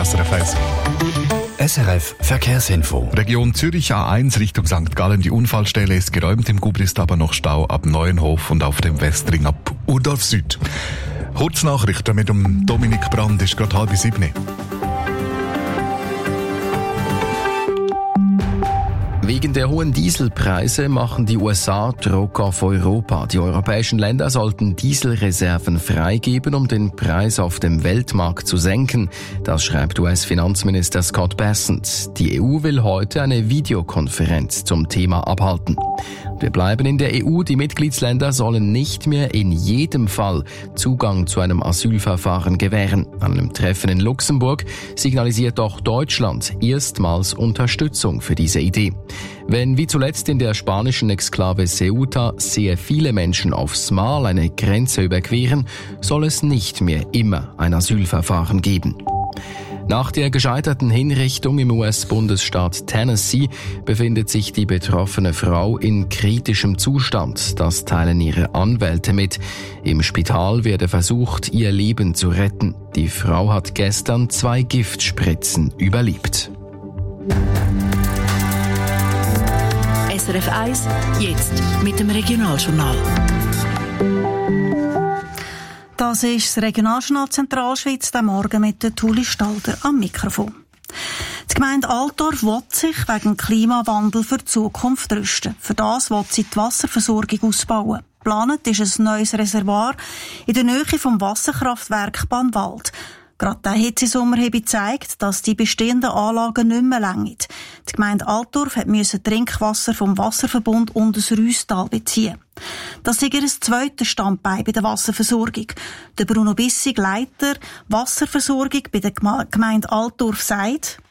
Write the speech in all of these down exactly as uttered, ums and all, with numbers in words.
S R F eins. S R F Verkehrsinfo. Region Zürich A eins Richtung Sankt Gallen. Die Unfallstelle ist geräumt. Im Gubri ist aber noch Stau ab Neuenhof und auf dem Westring ab Urdorf Süd. Kurznachrichten mit dem Dominik Brand ist gerade halb sieben. Wegen der hohen Dieselpreise machen die U S A Druck auf Europa. Die europäischen Länder sollten Dieselreserven freigeben, um den Preis auf dem Weltmarkt zu senken. Das schreibt U S-Finanzminister Scott Bessent. Die E U will heute eine Videokonferenz zum Thema abhalten. Wir bleiben in der E U. Die Mitgliedsländer sollen nicht mehr in jedem Fall Zugang zu einem Asylverfahren gewähren. An einem Treffen in Luxemburg signalisiert auch Deutschland erstmals Unterstützung für diese Idee. Wenn wie zuletzt in der spanischen Exklave Ceuta sehr viele Menschen aufs Mal eine Grenze überqueren, soll es nicht mehr immer ein Asylverfahren geben. Nach der gescheiterten Hinrichtung im U S-Bundesstaat Tennessee befindet sich die betroffene Frau in kritischem Zustand. Das teilen ihre Anwälte mit. Im Spital werde versucht, ihr Leben zu retten. Die Frau hat gestern zwei Giftspritzen überlebt. S R F eins, jetzt mit dem Regionaljournal. Das ist das Regionaljournal Zentralschweiz, der Morgen mit der Tuli Stalder am Mikrofon. Die Gemeinde Altdorf will sich wegen Klimawandel für die Zukunft rüsten. Für das will sie die Wasserversorgung ausbauen. Geplant ist ein neues Reservoir in der Nähe vom Wasserkraftwerk Bannwald. Gerade der Hitzesommer habe gezeigt, dass die bestehenden Anlagen nicht mehr reichen. Die Gemeinde Altdorf musste Trinkwasser vom Wasserverbund und das Rüstal beziehen. Das ist ihr zweites Standbein bei der Wasserversorgung. Der Bruno Bissig, Leiter Wasserversorgung bei der Gemeinde Altdorf, sagt: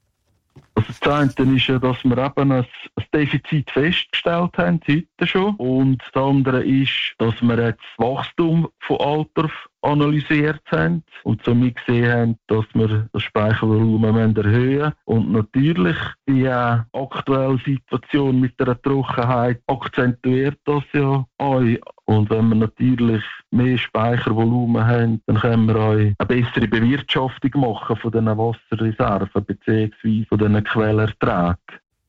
Also das eine ist ja, dass wir eben ein Defizit festgestellt haben, heute schon. Und das andere ist, dass wir jetzt das Wachstum von Altdorf analysiert haben und somit gesehen haben, dass wir das Speichervolumen erhöhen müssen. Und natürlich die äh, aktuelle Situation mit der Trockenheit akzentuiert das ja auch. Und wenn wir natürlich mehr Speichervolumen haben, dann können wir auch eine bessere Bewirtschaftung machen von diesen Wasserreserven bzw. von diesen Quellerträgen.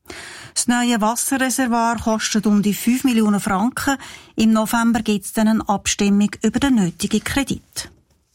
Das neue Wasserreservoir kostet um die fünf Millionen Franken. Im November gibt es dann eine Abstimmung über den nötigen Kredit.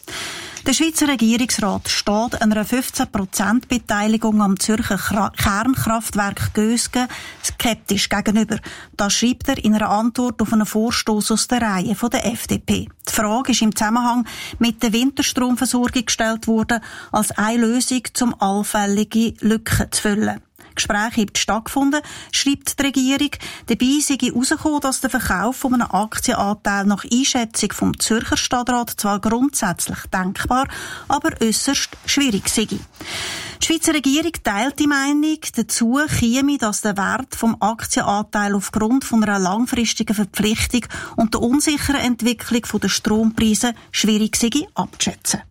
Der Schweizer Regierungsrat steht einer fünfzehn Prozent Beteiligung am Zürcher Kernkraftwerk Gösgen skeptisch gegenüber. Das schreibt er in einer Antwort auf einen Vorstoß aus der Reihe der F D P. Die Frage ist im Zusammenhang mit der Winterstromversorgung gestellt worden, als eine Lösung, um allfällige Lücken zu füllen. Gespräche haben stattgefunden, schreibt die Regierung. Dabei sei herausgekommen, dass der Verkauf von einem Aktienanteil nach Einschätzung vom Zürcher Stadtrat zwar grundsätzlich denkbar, aber äusserst schwierig sei. Die Schweizer Regierung teilt die Meinung, dazu käme, dass der Wert vom Aktienanteil aufgrund von einer langfristigen Verpflichtung und der unsicheren Entwicklung der Strompreise schwierig sei abzuschätzen.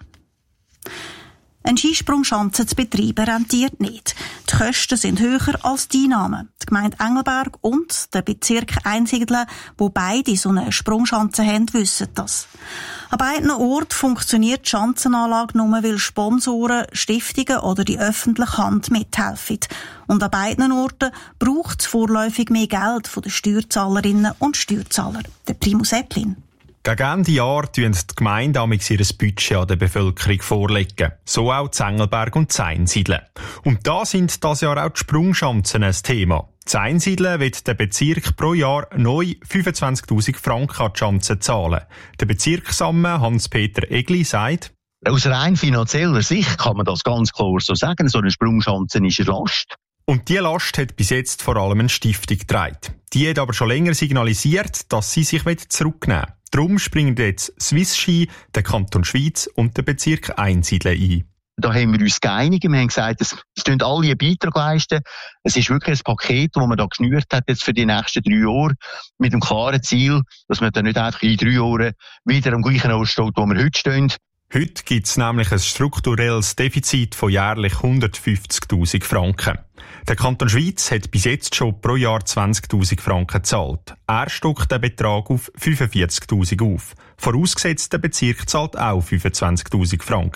Ein Skisprungschanze zu betreiben rentiert nicht. Die Kosten sind höher als die Einnahmen. Die Gemeinde Engelberg und der Bezirk Einsiedeln, wo beide so eine Sprungschanze haben, wissen das. An beiden Orten funktioniert die Schanzenanlage nur, weil Sponsoren, Stiftungen oder die öffentliche Hand mithelfen. Und an beiden Orten braucht es vorläufig mehr Geld von den Steuerzahlerinnen und Steuerzahlern. Der Primus Eplin. Gegen Ende Jahr tun die Gemeinden amigs ihr Budget an der Bevölkerung vorlegen. So auch Engelberg und Einsiedeln. Und da sind das Jahr auch die Sprungschanzen ein Thema. Einsiedeln wird der Bezirk pro Jahr neu fünfundzwanzigtausend Franken an die Schanze zahlen. Der Bezirksamme Hans-Peter Egli sagt: Aus rein finanzieller Sicht kann man das ganz klar so sagen. So eine Sprungschanze ist eine Last. Und diese Last hat bis jetzt vor allem eine Stiftung getragen. Die hat aber schon länger signalisiert, dass sie sich zurücknehmen will. Darum springen jetzt Swiss Ski, der Kanton Schweiz und der Bezirk Einsiedeln ein. Da haben wir uns geeinigt. Wir haben gesagt, es tun alle einen Beitrag leisten. Es ist wirklich ein Paket, das man da geschnürt hat jetzt für die nächsten drei Jahre mit dem klaren Ziel, dass man dann nicht einfach in drei Jahren wieder am gleichen Ort steht, wo wir heute stehen. Heute gibt es nämlich ein strukturelles Defizit von jährlich hundertfünfzigtausend Franken. Der Kanton Schweiz hat bis jetzt schon pro Jahr zwanzigtausend Franken gezahlt. Er stockt den Betrag auf fünfundvierzigtausend auf. Vorausgesetzt, der Bezirk zahlt auch fünfundzwanzigtausend Franken.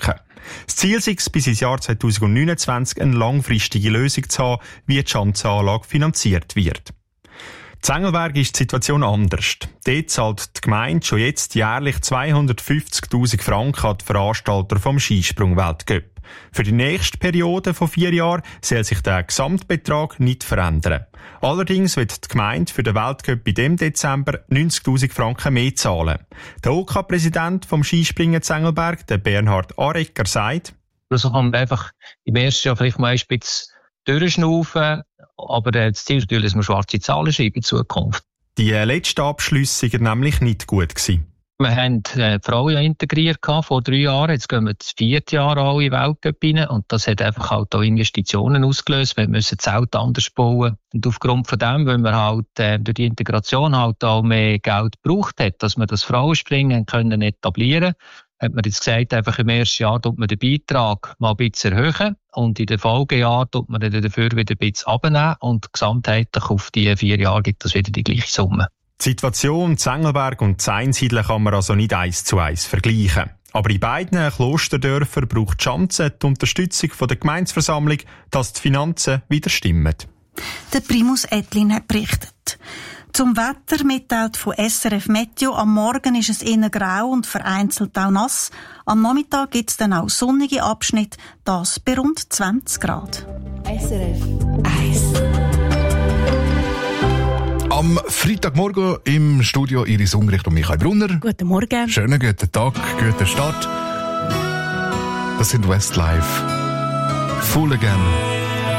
Das Ziel ist es, bis ins Jahr zweitausendneunundzwanzig eine langfristige Lösung zu haben, wie die Schanzenanlage finanziert wird. In Engelberg ist die Situation anders. Dort zahlt die Gemeinde schon jetzt jährlich zweihundertfünfzigtausend Franken an die Veranstalter vom Skisprung-Weltcup. Für die nächste Periode von vier Jahren soll sich der Gesamtbetrag nicht verändern. Allerdings wird die Gemeinde für den Weltcup in dem Dezember neunzigtausend Franken mehr zahlen. Der O K-Präsident vom Skispringen in Engelberg, der Bernhard Arecker, sagt: Also kann man einfach im ersten Jahr vielleicht mal ein bisschen durchschnaufen, aber das Ziel ist natürlich, dass wir schwarze Zahlen schreiben in Zukunft. Die letzten Abschlüsse waren nämlich nicht gut gewesen. Wir haben die Frauen ja integriert vor drei Jahren. Jetzt gehen wir das vierte Jahr alle in den Weltcup rein. Und das hat einfach halt auch Investitionen ausgelöst. Wir müssen Zelt anders bauen. Und aufgrund von dem, weil wir halt äh, durch die Integration halt auch mehr Geld gebraucht hat, dass wir das Frauenspringen können etablieren, hat man jetzt gesagt, einfach im ersten Jahr tut man den Beitrag mal ein bisschen erhöhen. Und in den Folgejahren tut man dann dafür wieder ein bisschen abnehmen. Und gesamtheitlich auf die vier Jahre gibt es wieder die gleiche Summe. Die Situation in Engelberg und in Einsiedeln kann man also nicht eins zu eins vergleichen. Aber in beiden Klosterdörfern braucht die Schanze die Unterstützung von der Gemeindeversammlung, dass die Finanzen wieder stimmen. Der Primus Ettlin hat berichtet. Zum Wetter mitteilt von S R F Meteo. Am Morgen ist es eher grau und vereinzelt auch nass. Am Nachmittag gibt es dann auch sonnige Abschnitte, das bei rund zwanzig Grad. S R F eins. Am Freitagmorgen im Studio Iris Ungericht und Michael Brunner. Guten Morgen. Schönen guten Tag, guten Start. Das sind Westlife. Full Again.